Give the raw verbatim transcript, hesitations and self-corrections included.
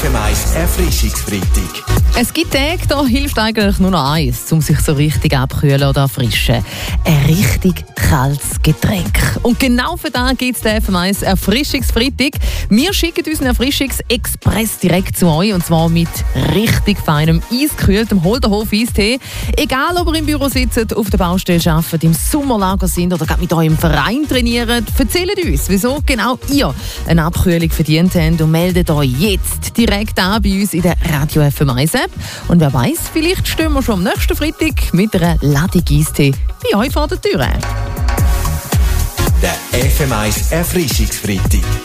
F M eins Erfrischungsfreitag. Es gibt Tage, da hilft eigentlich nur noch eins, um sich so richtig abkühlen oder erfrischen. Ein richtig kaltes Getränk. Und genau für das gibt es den F M eins Erfrischungsfreitag. Wir schicken unseren Erfrischungsexpress direkt zu euch, und zwar mit richtig feinem, eiskühltem Holderhof-Eistee. Egal, ob ihr im Büro sitzt, auf der Baustelle arbeitet, im Sommerlager sind oder gerade mit eurem Verein trainiert, erzählt uns, wieso genau ihr eine Abkühlung verdient habt, und meldet euch jetzt direkt an bei uns in der Radio F M eins App. Und wer weiß, vielleicht stehen wir schon am nächsten Freitag mit einer Ladung Eistee bei euch vor der Tür. Der F M eins Erfrischungsfreitag.